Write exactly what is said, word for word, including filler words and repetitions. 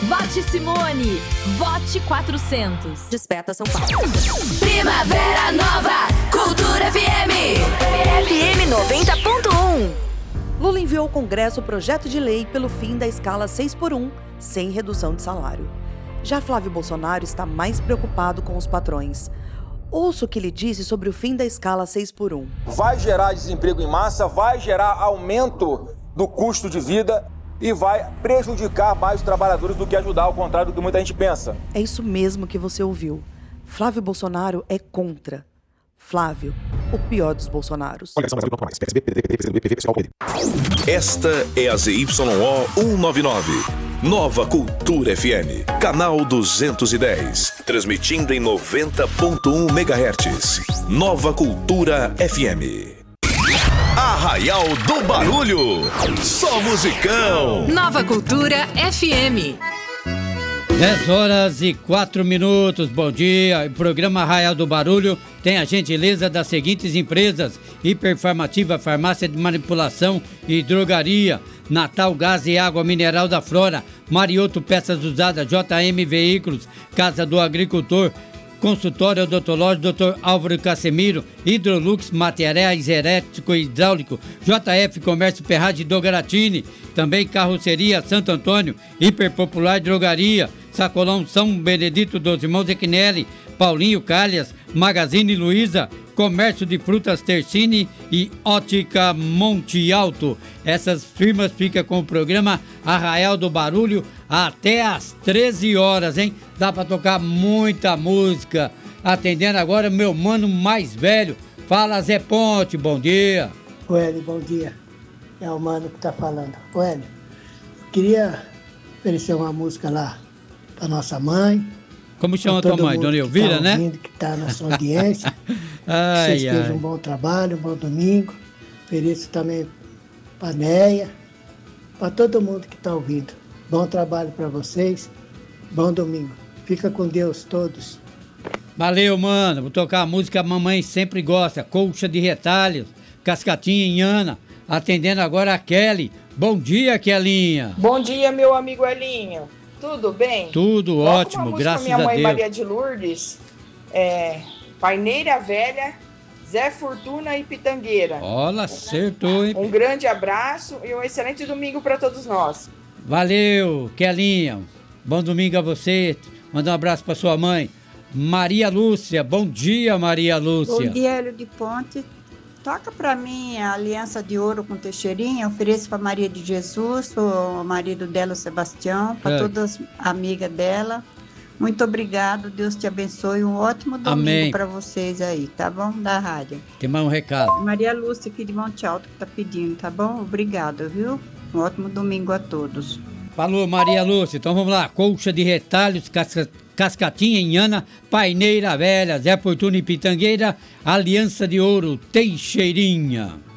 Vote Simone. Vote quatrocentos. Desperta São Paulo. Primavera Nova, Cultura F M. F M noventa ponto um. Lula enviou ao Congresso o projeto de lei pelo fim da escala seis por um, sem redução de salário. Já Flávio Bolsonaro está mais preocupado com os patrões. Ouça o que ele disse sobre o fim da escala seis por um. Vai gerar desemprego em massa, vai gerar aumento do custo de vida e vai prejudicar mais os trabalhadores do que ajudar, ao contrário do que muita gente pensa. É isso mesmo que você ouviu. Flávio Bolsonaro é contra. Flávio, o pior dos Bolsonaros. Esta é a Z Y O cento e noventa e nove. Nova Cultura F M. Canal duzentos e dez. Transmitindo em noventa ponto um megahertz. Nova Cultura F M. Arraial do Barulho. Só musicão. Nova Cultura F M. dez horas e quatro minutos, bom dia. O programa Arraial do Barulho tem a gentileza das seguintes empresas: Hiperfarmativa, Farmácia de Manipulação e Drogaria, Natal Gás e Água Mineral da Flora, Marioto Peças Usadas, J M Veículos, Casa do Agricultor, Consultório Odontológico doutor Álvaro Casemiro, Hidrolux Materiais Elétrico e Hidráulico, J F Comércio Ferragem do Garatini, também Carroceria Santo Antônio, Hiperpopular Drogaria, Sacolão São Benedito dos Irmãos Equinelli, Paulinho Calhas, Magazine Luiza, Comércio de Frutas Tercini e Ótica Monte Alto. Essas firmas ficam com o programa Arraial do Barulho até às treze horas, hein? Dá pra tocar muita música. Atendendo agora meu mano mais velho. Fala, Zé Ponte, bom dia. O Hélio, bom dia. É o mano que tá falando. O Hélio, queria oferecer uma música lá pra nossa mãe. Como chama a tua mãe? Dona Elvira, tá né? Ouvindo, que tá na sua audiência. Ai, Vocês ai. tenham um bom trabalho, um bom domingo. Ofereço também pra Neia, pra todo mundo que tá ouvindo. Bom trabalho pra vocês. Bom domingo. Fica com Deus todos. Valeu, mano. Vou tocar a música que a mamãe sempre gosta. Colcha de Retalhos, Cascatinha em Ana. Atendendo agora a Kelly. Bom dia, Kelinha. Bom dia, meu amigo Elinho. Tudo bem? Tudo Toca ótimo, uma música graças minha a mãe Deus. Maria de Lourdes, é, Paineira Velha, Zé Fortuna e Pitangueira. Olha, acertou, hein? Um grande abraço e um excelente domingo para todos nós. Valeu, Kelinha. Bom domingo a você. Manda um abraço pra sua mãe. Maria Lúcia. Bom dia, Maria Lúcia. Bom dia, Hélio de Ponte. Toca pra mim a Aliança de Ouro com Teixeirinha. Ofereço pra Maria de Jesus, o marido dela, o Sebastião, pra É. todas as amigas dela. Muito obrigado, Deus te abençoe. Um ótimo domingo Amém. pra vocês aí, tá bom? Da rádio. Tem mais um recado. Maria Lúcia aqui de Monte Alto que tá pedindo, tá bom? Obrigado, viu? Um ótimo domingo a todos. Falou, Maria Lúcia. Então vamos lá. Colcha de Retalhos, casca, Cascatinha em Ana, Paineira Velha, Zé Fortuna e Pitangueira, Aliança de Ouro, Teixeirinha.